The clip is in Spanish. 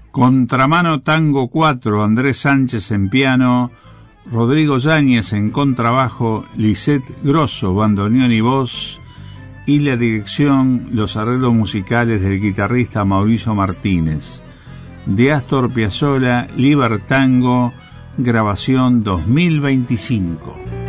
Contramano Tango 4, Andrés Sánchez en piano, Rodrigo Yáñez en contrabajo, Lisette Grosso, bandoneón y voz, y la dirección, los arreglos musicales del guitarrista Mauricio Martínez. De Astor Piazzolla, Libertango, grabación 2025.